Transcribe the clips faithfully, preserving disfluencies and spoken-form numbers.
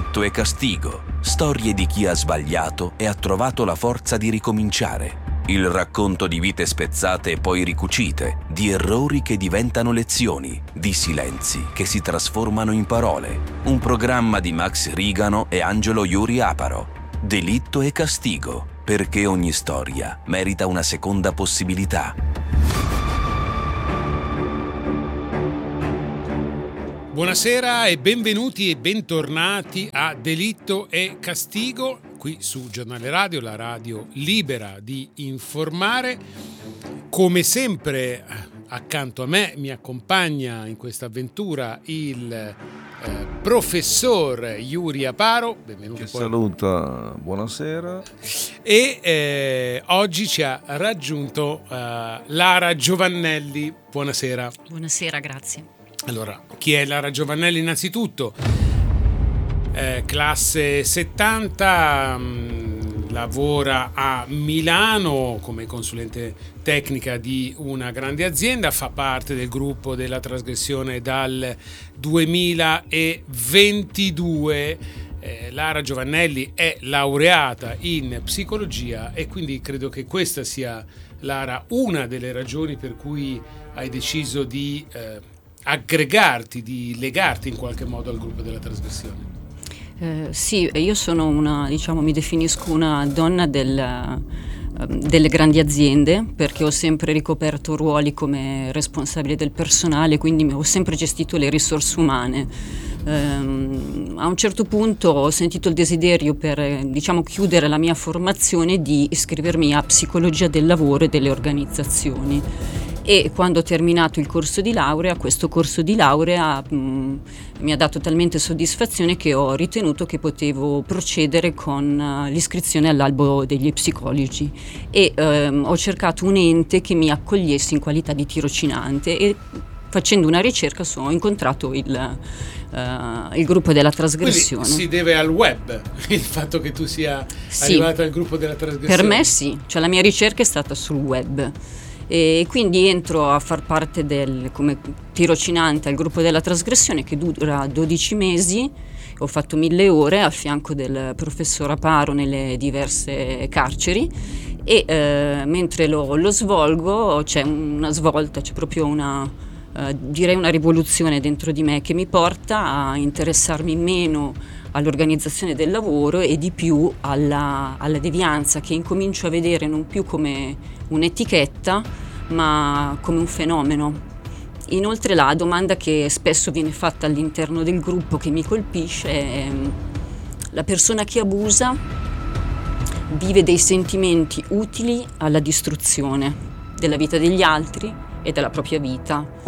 Delitto e castigo, storie di chi ha sbagliato e ha trovato la forza di ricominciare. Il racconto di vite spezzate e poi ricucite, di errori che diventano lezioni, di silenzi che si trasformano in parole. Un programma di Max Rigano e Angelo Iuri Aparo. Delitto e castigo, perché ogni storia merita una seconda possibilità. Buonasera e benvenuti e bentornati a Delitto e Castigo, qui su Giornale Radio, la radio libera di informare. Come sempre, accanto a me mi accompagna in questa avventura il eh, professor Iuri Aparo. Benvenuto. Ti saluta, buonasera. E eh, oggi ci ha raggiunto eh, Lara Giovannelli. Buonasera. Buonasera, grazie. Allora, chi è Lara Giovannelli innanzitutto? Eh, classe settanta, mh, lavora a Milano come consulente tecnica di una grande azienda, fa parte del gruppo della trasgressione dal duemilaventidue. Eh, Lara Giovannelli è laureata in psicologia e quindi credo che questa sia, Lara, una delle ragioni per cui hai deciso di eh, aggregarti, di legarti in qualche modo al gruppo della trasgressione. Eh, sì, io sono una, diciamo, mi definisco una donna del, delle grandi aziende, perché ho sempre ricoperto ruoli come responsabile del personale, quindi ho sempre gestito le risorse umane. Um, a un certo punto ho sentito il desiderio per, diciamo, chiudere la mia formazione di iscrivermi a psicologia del lavoro e delle organizzazioni. E quando ho terminato il corso di laurea, questo corso di laurea mh, mi ha dato talmente soddisfazione che ho ritenuto che potevo procedere con uh, l'iscrizione all'albo degli psicologi e um, ho cercato un ente che mi accogliesse in qualità di tirocinante e facendo una ricerca ho incontrato il, uh, il gruppo della trasgressione. Quindi si deve al web il fatto che tu sia sì, arrivata al gruppo della trasgressione? Per me sì, cioè la mia ricerca è stata sul web. E quindi entro a far parte del, come tirocinante al gruppo della trasgressione che dura dodici mesi. Ho fatto mille ore a fianco del professor Aparo nelle diverse carceri e eh, mentre lo, lo svolgo c'è una svolta, c'è proprio una, eh, direi una rivoluzione dentro di me che mi porta a interessarmi meno all'organizzazione del lavoro e di più alla, alla devianza, che incomincio a vedere non più come un'etichetta ma come un fenomeno. Inoltre la domanda che spesso viene fatta all'interno del gruppo che mi colpisce è: la persona che abusa vive dei sentimenti utili alla distruzione della vita degli altri e della propria vita.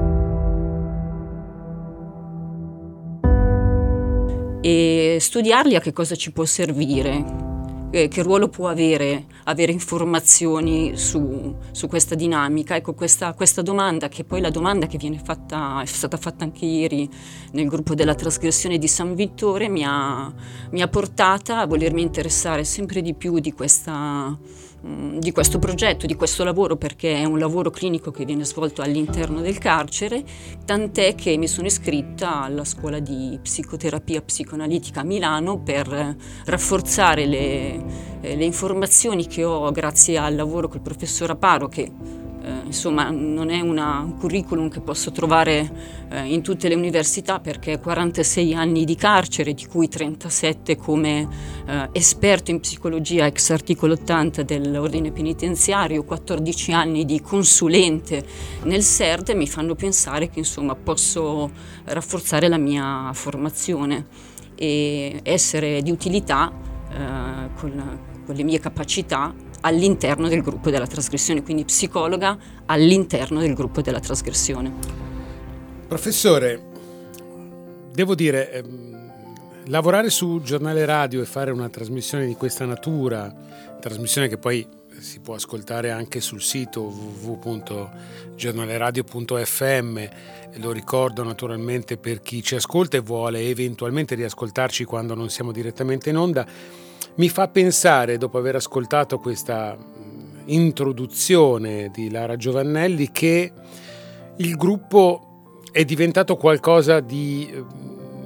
E studiarli a che cosa ci può servire, eh, che ruolo può avere avere informazioni su, su questa dinamica. Ecco, questa, questa domanda, che poi la domanda che viene fatta, è stata fatta anche ieri nel gruppo della trasgressione di San Vittore, mi ha, mi ha portata a volermi interessare sempre di più di questa di questo progetto, di questo lavoro, perché è un lavoro clinico che viene svolto all'interno del carcere, tant'è che mi sono iscritta alla scuola di psicoterapia psicoanalitica a Milano per rafforzare le, le informazioni che ho grazie al lavoro col professor Aparo, che Eh, insomma non è una, un curriculum che posso trovare eh, in tutte le università, perché quarantasei anni di carcere, di cui trentasette come eh, esperto in psicologia ex articolo ottanta dell'ordine penitenziario, quattordici anni di consulente nel S E R D mi fanno pensare che insomma posso rafforzare la mia formazione e essere di utilità eh, con, con le mie capacità all'interno del gruppo della trasgressione, quindi psicologa all'interno del gruppo della trasgressione. Professore, devo dire, ehm, lavorare su Giornale Radio e fare una trasmissione di questa natura, trasmissione che poi si può ascoltare anche sul sito w w w punto giornaleradio punto f m, lo ricordo naturalmente per chi ci ascolta e vuole eventualmente riascoltarci quando non siamo direttamente in onda, mi fa pensare, dopo aver ascoltato questa introduzione di Lara Giovannelli, che il gruppo è diventato qualcosa di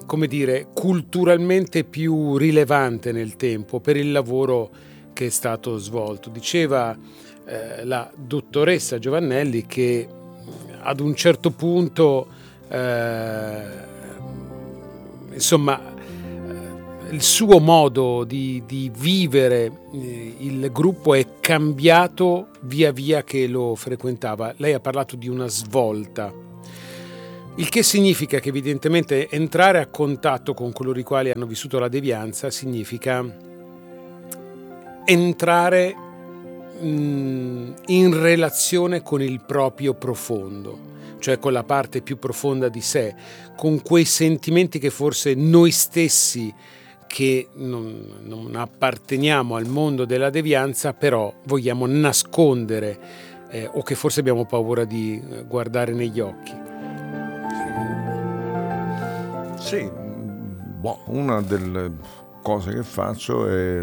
come dire, culturalmente più rilevante nel tempo per il lavoro che è stato svolto. Diceva eh, la dottoressa Giovannelli che ad un certo punto eh, insomma il suo modo di, di vivere eh, il gruppo è cambiato via via che lo frequentava. Lei ha parlato di una svolta, il che significa che evidentemente entrare a contatto con coloro i quali hanno vissuto la devianza significa entrare mh, in relazione con il proprio profondo, cioè con la parte più profonda di sé, con quei sentimenti che forse noi stessi che non, non apparteniamo al mondo della devianza però vogliamo nascondere eh, o che forse abbiamo paura di guardare negli occhi. Sì, boh, una delle cose che faccio è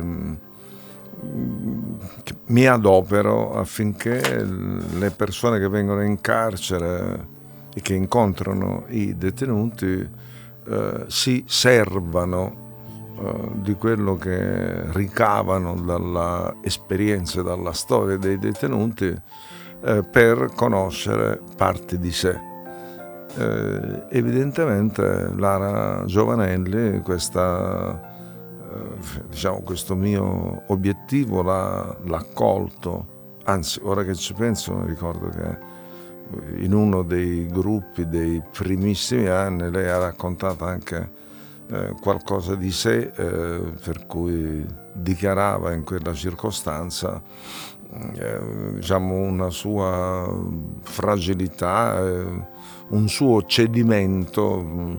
che mi adopero affinché le persone che vengono in carcere e che incontrano i detenuti eh, si servano di quello che ricavano dalla esperienza e dalla storia dei detenuti eh, per conoscere parti di sé. Eh, evidentemente Lara Giovanelli questa, eh, diciamo, questo mio obiettivo l'ha, l'ha colto, anzi ora che ci penso mi ricordo che in uno dei gruppi dei primissimi anni lei ha raccontato anche Eh, qualcosa di sé eh, per cui dichiarava in quella circostanza eh, diciamo una sua fragilità, eh, un suo cedimento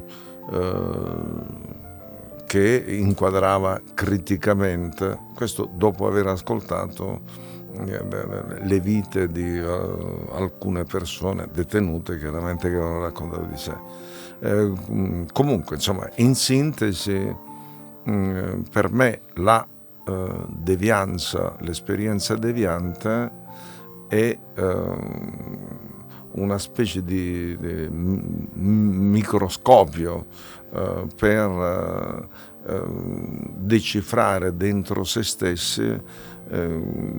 eh, che inquadrava criticamente, questo dopo aver ascoltato eh, le vite di uh, alcune persone detenute chiaramente che avevano raccontato di sé. Eh, comunque, insomma, in sintesi, mh, per me la eh, devianza, l'esperienza deviante è eh, una specie di, di m- microscopio eh, per eh, decifrare dentro se stessi eh,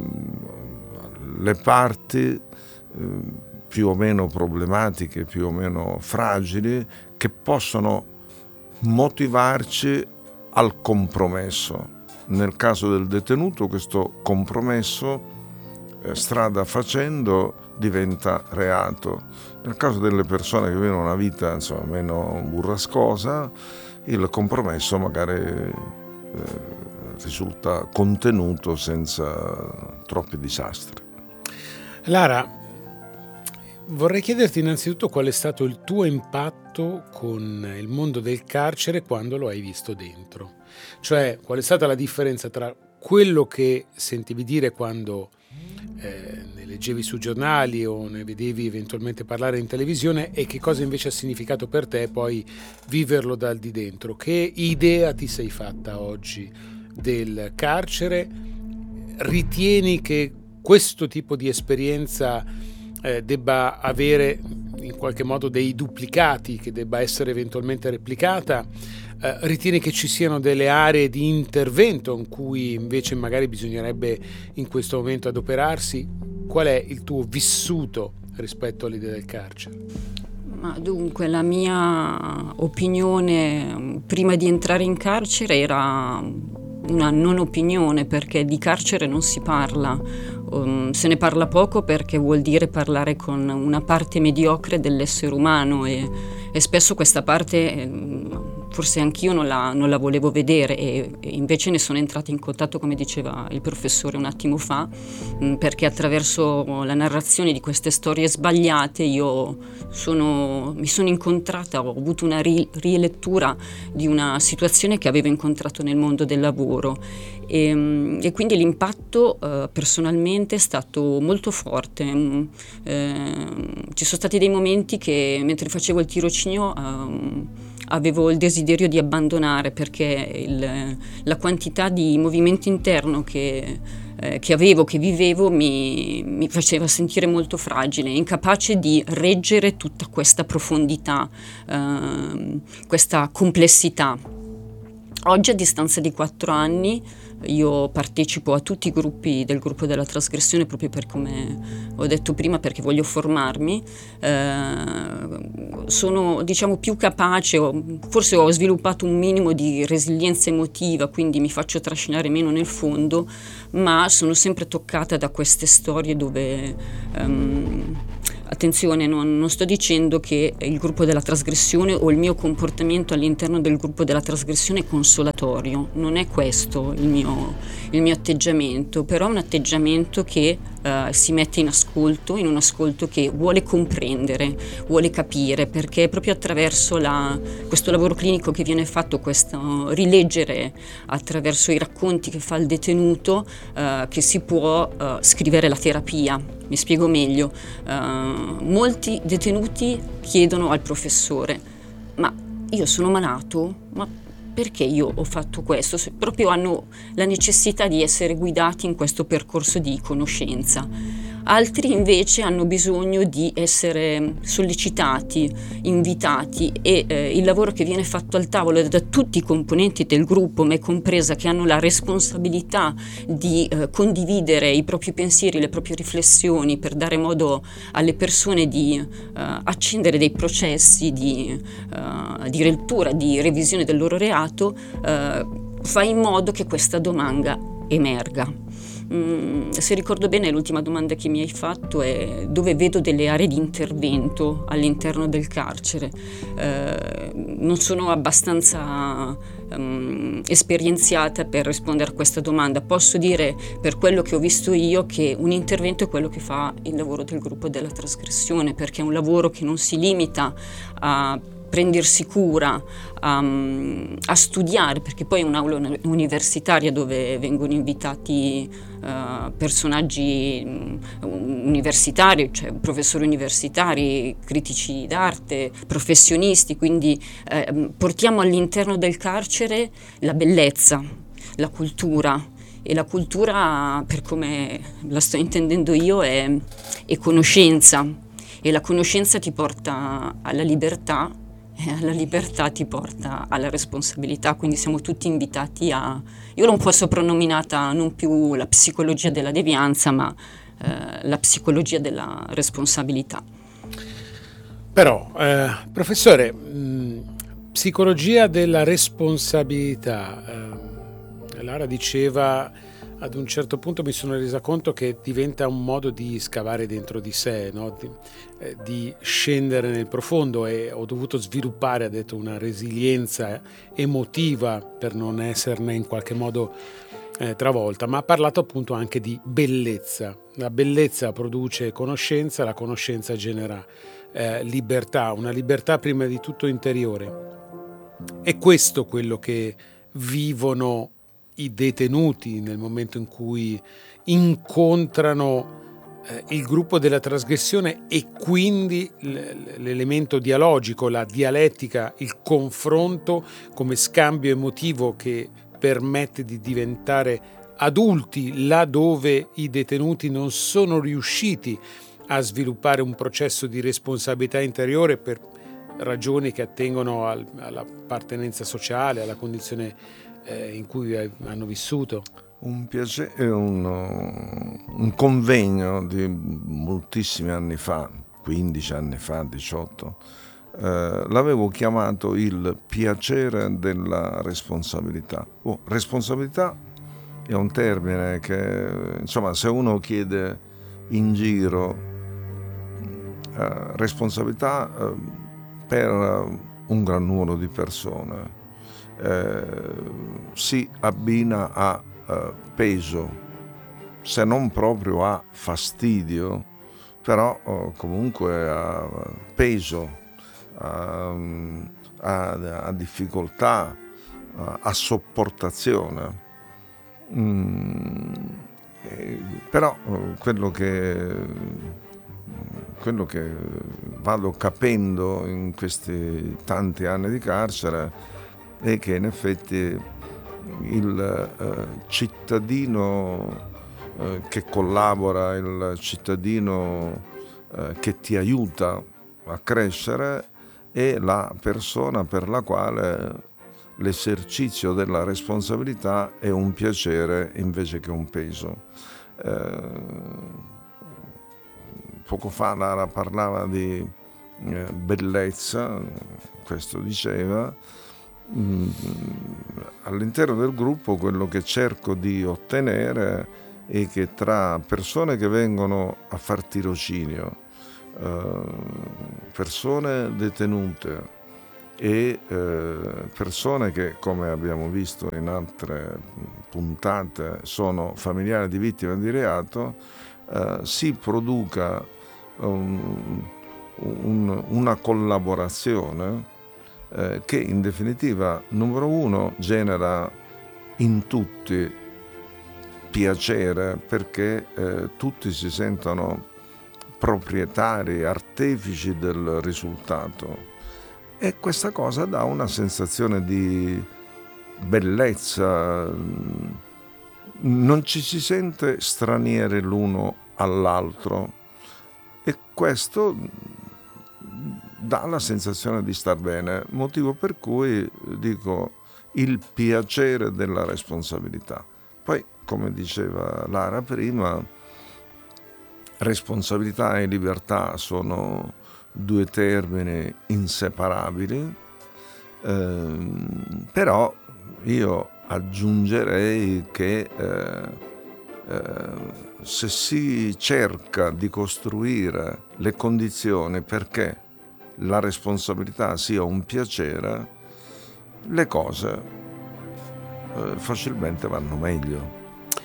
le parti eh, più o meno problematiche, più o meno fragili, che possono motivarci al compromesso. Nel caso del detenuto questo compromesso, eh, strada facendo, diventa reato. Nel caso delle persone che vivono una vita insomma, meno burrascosa, il compromesso magari eh, risulta contenuto senza troppi disastri. Lara, vorrei chiederti innanzitutto qual è stato il tuo impatto con il mondo del carcere quando lo hai visto dentro. Cioè, qual è stata la differenza tra quello che sentivi dire quando eh, ne leggevi sui giornali o ne vedevi eventualmente parlare in televisione e che cosa invece ha significato per te poi viverlo dal di dentro? Che idea ti sei fatta oggi del carcere? Ritieni che questo tipo di esperienza Eh, debba avere in qualche modo dei duplicati, che debba essere eventualmente replicata? Eh, ritieni che ci siano delle aree di intervento in cui invece magari bisognerebbe in questo momento adoperarsi? Qual è il tuo vissuto rispetto all'idea del carcere? Ma dunque, la mia opinione prima di entrare in carcere era una non opinione, perché di carcere non si parla. Um, se ne parla poco perché vuol dire parlare con una parte mediocre dell'essere umano e, e spesso questa parte eh, forse anch'io non la, non la volevo vedere e, e invece ne sono entrata in contatto, come diceva il professore un attimo fa, mh, perché attraverso la narrazione di queste storie sbagliate io sono, mi sono incontrata, ho avuto una ri, rilettura di una situazione che avevo incontrato nel mondo del lavoro e, e quindi l'impatto eh, personalmente è stato molto forte. Mm, eh, ci sono stati dei momenti che mentre facevo il tirocinio eh, avevo il desiderio di abbandonare, perché il, la quantità di movimento interno che, eh, che avevo, che vivevo, mi, mi faceva sentire molto fragile, incapace di reggere tutta questa profondità, eh, questa complessità. Oggi, a distanza di quattro anni, io partecipo a tutti i gruppi del gruppo della trasgressione, proprio per come ho detto prima, perché voglio formarmi. Eh, sono, diciamo, più capace, ho, forse ho sviluppato un minimo di resilienza emotiva, quindi mi faccio trascinare meno nel fondo, ma sono sempre toccata da queste storie dove... Um, Attenzione, non, non sto dicendo che il gruppo della trasgressione o il mio comportamento all'interno del gruppo della trasgressione è consolatorio, non è questo il mio, il mio atteggiamento, però è un atteggiamento che uh, si mette in ascolto, in un ascolto che vuole comprendere, vuole capire, perché proprio attraverso la, questo lavoro clinico che viene fatto, questo rileggere attraverso i racconti che fa il detenuto, uh, che si può uh, scrivere la terapia. Mi spiego meglio. Uh, molti detenuti chiedono al professore: ma io sono malato? Ma perché io ho fatto questo? Se proprio hanno la necessità di essere guidati in questo percorso di conoscenza. Altri invece hanno bisogno di essere sollecitati, invitati, e eh, il lavoro che viene fatto al tavolo da tutti i componenti del gruppo, me compresa, che hanno la responsabilità di eh, condividere i propri pensieri, le proprie riflessioni, per dare modo alle persone di eh, accendere dei processi di, eh, di lettura, di revisione del loro reato, eh, fa in modo che questa domanda emerga. Mm, se ricordo bene, l'ultima domanda che mi hai fatto è dove vedo delle aree di intervento all'interno del carcere. Eh, non sono abbastanza um, esperienziata per rispondere a questa domanda. Posso dire, per quello che ho visto io, che un intervento è quello che fa il lavoro del gruppo della trasgressione, perché è un lavoro che non si limita a prendersi cura, a, a studiare, perché poi è un'aula universitaria dove vengono invitati uh, personaggi um, universitari, cioè professori universitari, critici d'arte, professionisti, quindi eh, portiamo all'interno del carcere la bellezza, la cultura. E la cultura, per come la sto intendendo io, è, è conoscenza, e la conoscenza ti porta alla libertà, e alla libertà ti porta alla responsabilità, quindi siamo tutti invitati a... Io l'ho un po' soprannominata non più la psicologia della devianza, ma eh, la psicologia della responsabilità. Però, eh, professore, mh, psicologia della responsabilità, eh, Lara diceva, ad un certo punto mi sono resa conto che diventa un modo di scavare dentro di sé, no? di, eh, di scendere nel profondo, e ho dovuto sviluppare, ha detto, una resilienza emotiva per non esserne in qualche modo eh, travolta, ma ha parlato appunto anche di bellezza. La bellezza produce conoscenza, la conoscenza genera eh, libertà, una libertà prima di tutto interiore. È questo quello che vivono i detenuti nel momento in cui incontrano eh, il gruppo della trasgressione, e quindi l- l'elemento dialogico, la dialettica, il confronto come scambio emotivo che permette di diventare adulti laddove i detenuti non sono riusciti a sviluppare un processo di responsabilità interiore per ragioni che attengono al, all'appartenenza sociale, alla condizione in cui hanno vissuto. Un piacere, un, un convegno di moltissimi anni fa, quindici anni fa, diciotto, eh, l'avevo chiamato il piacere della responsabilità. Oh, responsabilità è un termine che, insomma, se uno chiede in giro eh, responsabilità eh, per un gran numero di persone, Eh, si abbina a eh, peso, se non proprio a fastidio, però oh, comunque a peso, a, a, a difficoltà, a, a sopportazione. Mm, eh, però oh, quello che quello che vado capendo in questi tanti anni di carcere è che in effetti il eh, cittadino eh, che collabora, il cittadino eh, che ti aiuta a crescere è la persona per la quale l'esercizio della responsabilità è un piacere invece che un peso. Eh, poco fa Lara parlava di eh, bellezza, questo diceva. Mm, all'interno del gruppo quello che cerco di ottenere è che tra persone che vengono a far tirocinio, eh, persone detenute e eh, persone che, come abbiamo visto in altre puntate, sono familiari di vittime di reato, eh, si produca un, un, una collaborazione eh, che in definitiva, numero uno, genera in tutti piacere, perché eh, tutti si sentono proprietari, artefici del risultato. E questa cosa dà una sensazione di bellezza, non ci si sente stranieri l'uno all'altro e questo dà la sensazione di star bene, motivo per cui dico il piacere della responsabilità. Poi, come diceva Lara prima, responsabilità e libertà sono due termini inseparabili, ehm, però io aggiungerei che eh, eh, se si cerca di costruire le condizioni perché la responsabilità sia un piacere, le cose eh, facilmente vanno meglio.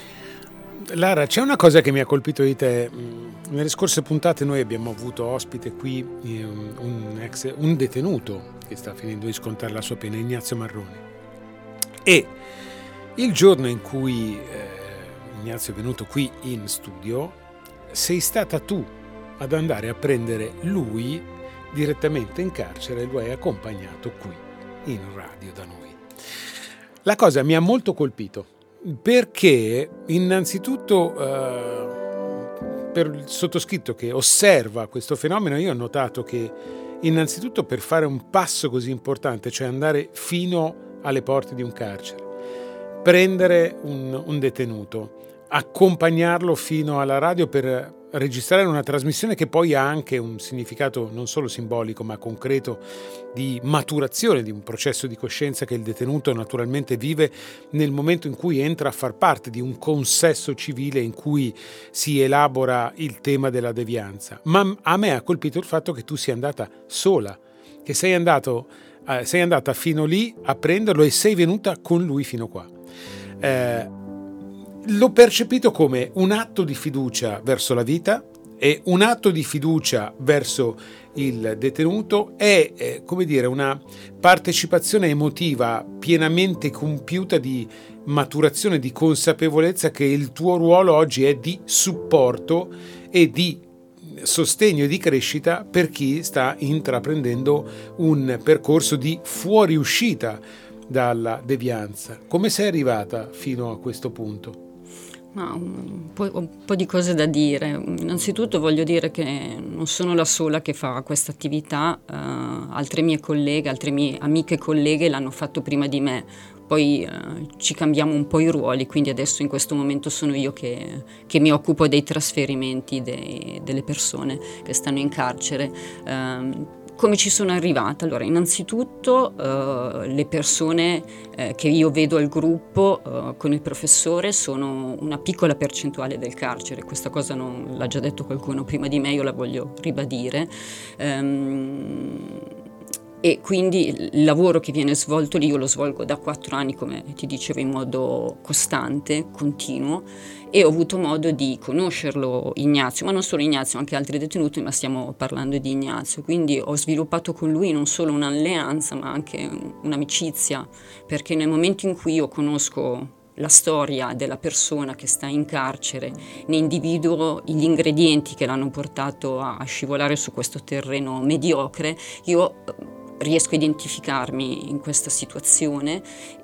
Lara, c'è una cosa che mi ha colpito di te. Nelle scorse puntate noi abbiamo avuto ospite qui un, un, ex, un detenuto che sta finendo di scontare la sua pena, Ignazio Marroni. E il giorno in cui eh, Ignazio è venuto qui in studio, sei stata tu ad andare a prendere lui direttamente in carcere e lo hai accompagnato qui in radio da noi. La cosa mi ha molto colpito, perché innanzitutto eh, per il sottoscritto che osserva questo fenomeno, io ho notato che innanzitutto per fare un passo così importante, cioè andare fino alle porte di un carcere, prendere un, un detenuto, accompagnarlo fino alla radio per registrare una trasmissione che poi ha anche un significato non solo simbolico ma concreto di maturazione di un processo di coscienza che il detenuto naturalmente vive nel momento in cui entra a far parte di un consesso civile in cui si elabora il tema della devianza. Ma a me ha colpito il fatto che tu sia andata sola, che sei andato, eh, sei andata fino lì a prenderlo e sei venuta con lui fino qua. Eh, L'ho percepito come un atto di fiducia verso la vita e un atto di fiducia verso il detenuto e, eh, come dire, una partecipazione emotiva pienamente compiuta di maturazione, di consapevolezza che il tuo ruolo oggi è di supporto e di sostegno e di crescita per chi sta intraprendendo un percorso di fuoriuscita dalla devianza. Come sei arrivata fino a questo punto? Ma un po', un po' di cose da dire. Innanzitutto voglio dire che non sono la sola che fa questa attività, uh, altre mie colleghe, altre mie amiche e colleghe l'hanno fatto prima di me, poi uh, ci cambiamo un po' i ruoli, quindi adesso in questo momento sono io che, che mi occupo dei trasferimenti dei, delle persone che stanno in carcere. Uh, Come ci sono arrivata? Allora, innanzitutto uh, le persone uh, che io vedo al gruppo uh, con il professore sono una piccola percentuale del carcere, questa cosa non l'ha già detto qualcuno prima di me, io la voglio ribadire. Um, E quindi il lavoro che viene svolto lì io lo svolgo da quattro anni, come ti dicevo, in modo costante, continuo, e ho avuto modo di conoscerlo Ignazio, ma non solo Ignazio, anche altri detenuti, ma stiamo parlando di Ignazio. Quindi ho sviluppato con lui non solo un'alleanza, ma anche un'amicizia, perché nel momento in cui io conosco la storia della persona che sta in carcere, ne individuo gli ingredienti che l'hanno portato a, a scivolare su questo terreno mediocre, io riesco a identificarmi in questa situazione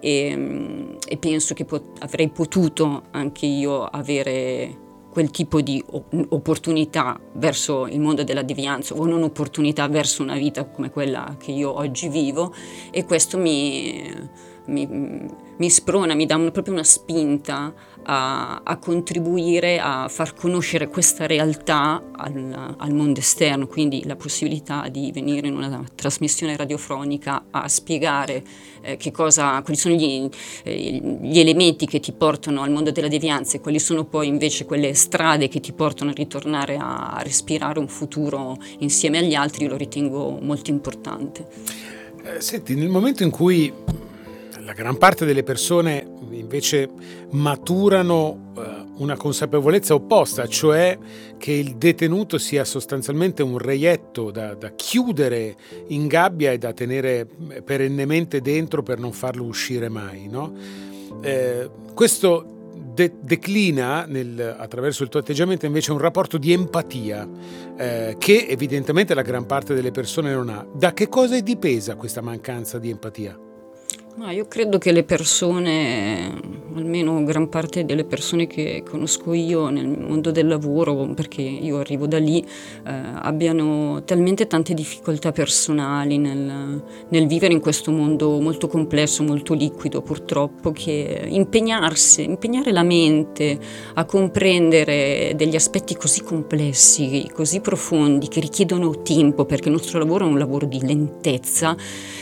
e, e penso che pot- avrei potuto anche io avere quel tipo di opportunità verso il mondo della devianza o non opportunità verso una vita come quella che io oggi vivo, e questo mi, mi, mi sprona, mi dà una, proprio una spinta a, a contribuire a far conoscere questa realtà al, al mondo esterno, quindi la possibilità di venire in una trasmissione radiofonica a spiegare eh, che cosa, quali sono gli, eh, gli elementi che ti portano al mondo della devianza e quali sono poi invece quelle strade che ti portano a ritornare a respirare un futuro insieme agli altri, lo ritengo molto importante. Eh, senti, nel momento in cui la gran parte delle persone invece maturano eh, una consapevolezza opposta, cioè che il detenuto sia sostanzialmente un reietto da, da chiudere in gabbia e da tenere perennemente dentro per non farlo uscire mai, no? Eh, questo de- declina nel, attraverso il tuo atteggiamento invece un rapporto di empatia eh, che evidentemente la gran parte delle persone non ha. Da che cosa è dipesa questa mancanza di empatia? No, io credo che le persone, almeno gran parte delle persone che conosco io nel mondo del lavoro, perché io arrivo da lì, eh, abbiano talmente tante difficoltà personali nel, nel vivere in questo mondo molto complesso, molto liquido purtroppo, che impegnarsi, impegnare la mente a comprendere degli aspetti così complessi, così profondi, che richiedono tempo, perché il nostro lavoro è un lavoro di lentezza,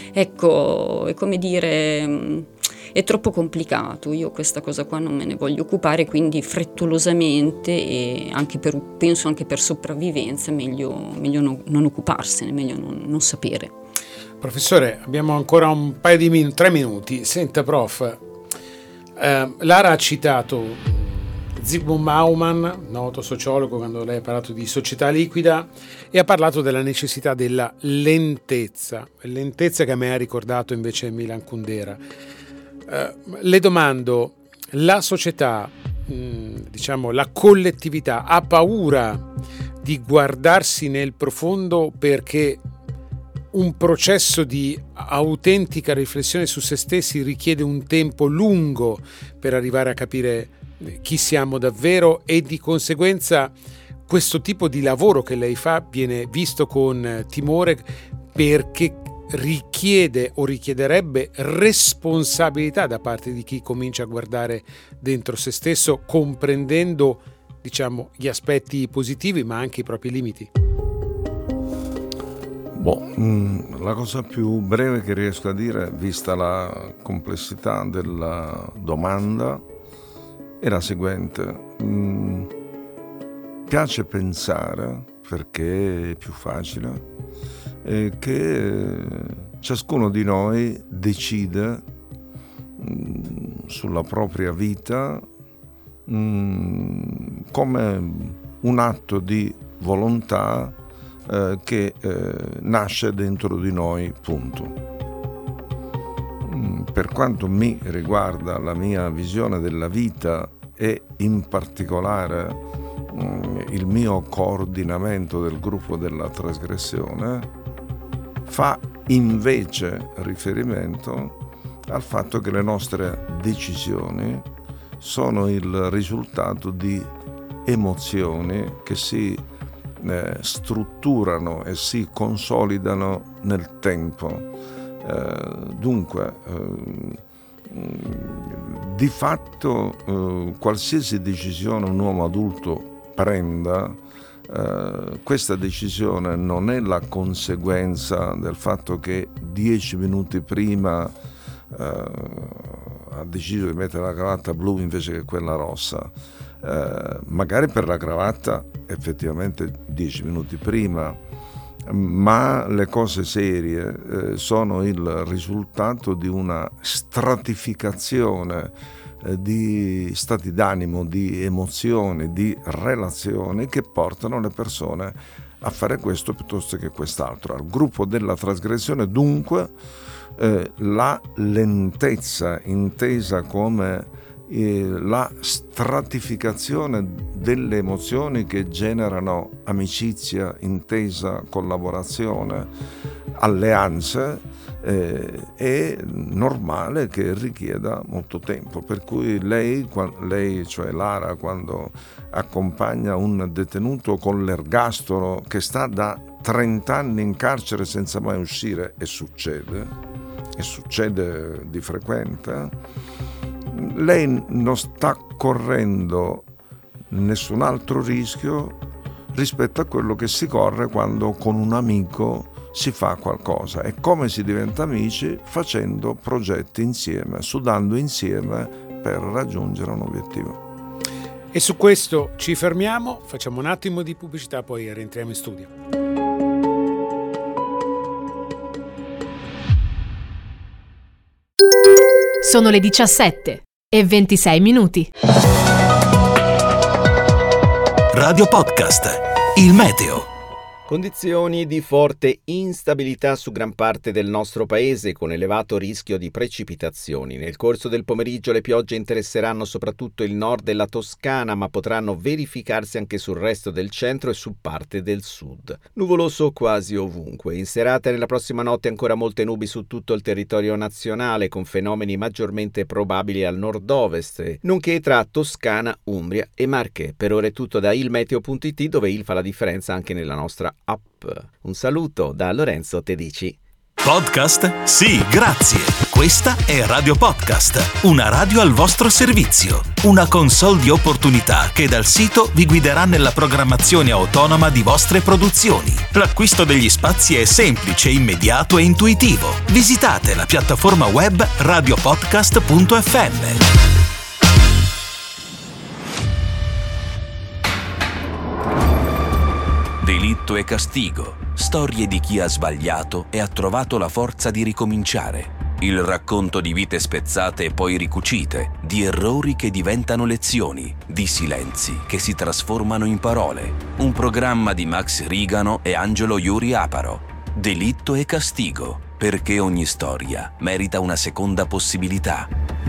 ecco, è come dire, è troppo complicato. Io questa cosa qua non me ne voglio occupare, quindi frettolosamente e anche per, penso anche per sopravvivenza è meglio, meglio non, non occuparsene, meglio non, non sapere. Professore, abbiamo ancora un paio di minuti, tre minuti. Senta, prof, eh, Lara ha citato Zygmunt Bauman, noto sociologo, quando lei ha parlato di società liquida, e ha parlato della necessità della lentezza, lentezza che a me ha ricordato invece Milan Kundera. Eh, le domando, la società, mh, diciamo la collettività, ha paura di guardarsi nel profondo perché un processo di autentica riflessione su se stessi richiede un tempo lungo per arrivare a capire chi siamo davvero, e di conseguenza questo tipo di lavoro che lei fa viene visto con timore perché richiede o richiederebbe responsabilità da parte di chi comincia a guardare dentro se stesso, comprendendo, diciamo, gli aspetti positivi ma anche i propri limiti? Boh, mh, la cosa più breve che riesco a dire, vista la complessità della domanda, è la seguente. Mm, piace pensare, perché è più facile, eh, che ciascuno di noi decide mm, sulla propria vita mm, come un atto di volontà eh, che eh, nasce dentro di noi, punto. Per quanto mi riguarda, la mia visione della vita e in particolare mh, il mio coordinamento del gruppo della trasgressione fa invece riferimento al fatto che le nostre decisioni sono il risultato di emozioni che si eh, strutturano e si consolidano nel tempo. Uh, dunque, uh, di fatto uh, qualsiasi decisione un uomo adulto prenda, uh, questa decisione non è la conseguenza del fatto che dieci minuti prima uh, ha deciso di mettere la cravatta blu invece che quella rossa. Uh, magari per la cravatta effettivamente dieci minuti prima, ma le cose serie eh, sono il risultato di una stratificazione eh, di stati d'animo, di emozioni, di relazioni che portano le persone a fare questo piuttosto che quest'altro. Al gruppo della trasgressione, dunque, eh, la lentezza intesa come la stratificazione delle emozioni che generano amicizia, intesa, collaborazione, alleanze, eh, è normale che richieda molto tempo, per cui lei, lei, cioè Lara, quando accompagna un detenuto con l'ergastolo che sta da trenta anni in carcere senza mai uscire, e succede, e succede di frequente, lei non sta correndo nessun altro rischio rispetto a quello che si corre quando con un amico si fa qualcosa. E come si diventa amici? Facendo progetti insieme, sudando insieme per raggiungere un obiettivo. E su questo ci fermiamo, facciamo un attimo di pubblicità, poi rientriamo in studio. Sono le diciassette e ventisei minuti. Radio Podcast, il meteo. Condizioni di forte instabilità su gran parte del nostro paese, con elevato rischio di precipitazioni. Nel corso del pomeriggio le piogge interesseranno soprattutto il nord della Toscana, ma potranno verificarsi anche sul resto del centro e su parte del sud. Nuvoloso quasi ovunque. In serata e nella prossima notte ancora molte nubi su tutto il territorio nazionale, con fenomeni maggiormente probabili al nord-ovest, nonché tra Toscana, Umbria e Marche. Per ora è tutto da ilmeteo punto it, dove il fa la differenza anche nella nostra app. Un saluto da Lorenzo Tedici. Podcast? Sì, grazie. Questa è Radio Podcast, una radio al vostro servizio, una console di opportunità che dal sito vi guiderà nella programmazione autonoma di vostre produzioni. L'acquisto degli spazi è semplice, immediato e intuitivo. Visitate la piattaforma web radiopodcast punto effe emme. Delitto e castigo, storie di chi ha sbagliato e ha trovato la forza di ricominciare. Il racconto di vite spezzate e poi ricucite, di errori che diventano lezioni, di silenzi che si trasformano in parole. Un programma di Max Rigano e Angelo Iuri Aparo. Delitto e castigo, perché ogni storia merita una seconda possibilità.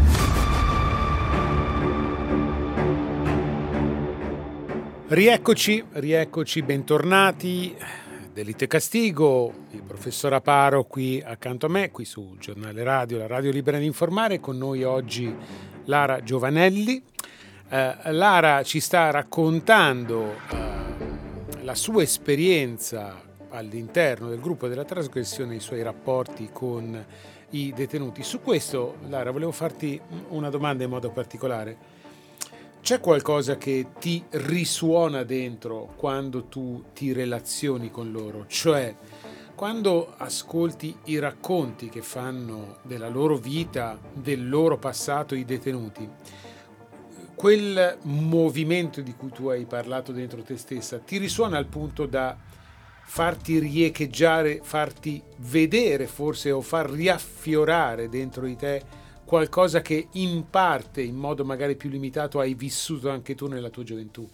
Rieccoci, rieccoci, bentornati. Delitto e castigo, il professor Aparo qui accanto a me, qui sul giornale radio, la radio libera di informare. Con noi oggi Lara Giovanelli. Eh, Lara ci sta raccontando eh, la sua esperienza all'interno del gruppo della trasgressione, i suoi rapporti con i detenuti. Su questo, Lara, volevo farti una domanda in modo particolare. C'è qualcosa che ti risuona dentro quando tu ti relazioni con loro? Cioè, quando ascolti i racconti che fanno della loro vita, del loro passato i detenuti, quel movimento di cui tu hai parlato dentro te stessa ti risuona al punto da farti riecheggiare, farti vedere forse o far riaffiorare dentro di te qualcosa che in parte, in modo magari più limitato, hai vissuto anche tu nella tua gioventù?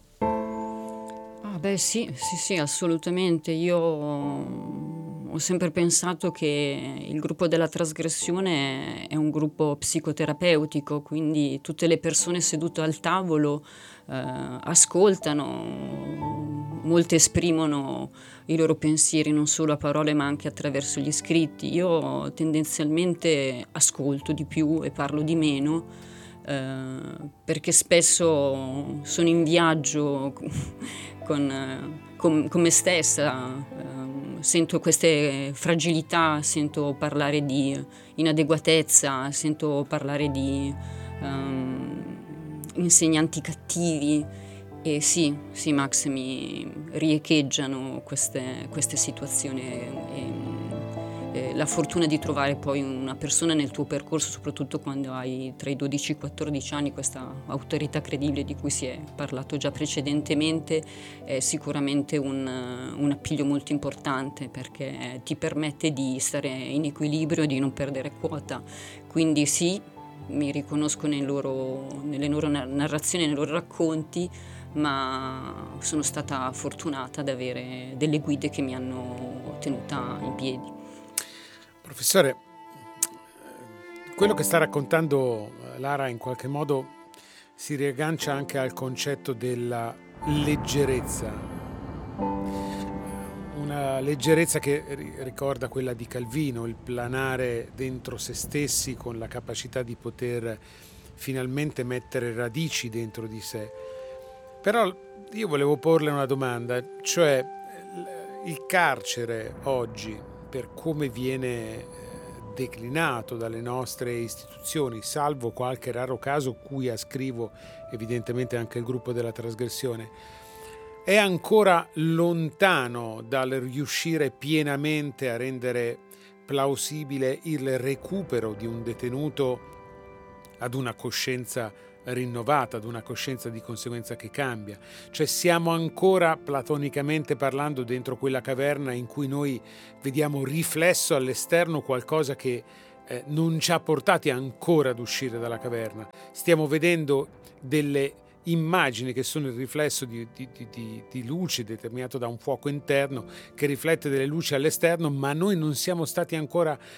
Ah beh sì, sì, sì, assolutamente. Io ho sempre pensato che il gruppo della trasgressione è un gruppo psicoterapeutico, quindi tutte le persone sedute al tavolo eh, ascoltano, molte esprimono i loro pensieri non solo a parole ma anche attraverso gli scritti. Io tendenzialmente ascolto di più e parlo di meno eh, perché spesso sono in viaggio con, con, con me stessa, eh, sento queste fragilità, sento parlare di inadeguatezza, sento parlare di um, insegnanti cattivi. E sì, sì Max, mi riecheggiano queste, queste situazioni e, e la fortuna di trovare poi una persona nel tuo percorso, soprattutto quando hai tra i dodici e i quattordici anni, questa autorità credibile di cui si è parlato già precedentemente, è sicuramente un, un appiglio molto importante, perché ti permette di stare in equilibrio e di non perdere quota. Quindi sì, mi riconosco nei loro, nelle loro narrazioni, nei loro racconti, ma sono stata fortunata ad avere delle guide che mi hanno tenuta in piedi. Professore, quello che sta raccontando Lara in qualche modo si riaggancia anche al concetto della leggerezza, una leggerezza che ricorda quella di Calvino, il planare dentro se stessi con la capacità di poter finalmente mettere radici dentro di sé. Però io volevo porle una domanda, cioè il carcere oggi, per come viene declinato dalle nostre istituzioni, salvo qualche raro caso cui ascrivo evidentemente anche il gruppo della trasgressione, è ancora lontano dal riuscire pienamente a rendere plausibile il recupero di un detenuto ad una coscienza rinnovata, ad una coscienza di conseguenza che cambia. Cioè siamo ancora platonicamente parlando dentro quella caverna in cui noi vediamo riflesso all'esterno qualcosa che eh, non ci ha portati ancora ad uscire dalla caverna. Stiamo vedendo delle immagini che sono il riflesso di, di, di, di luce determinato da un fuoco interno che riflette delle luci all'esterno, ma noi non siamo stati ancora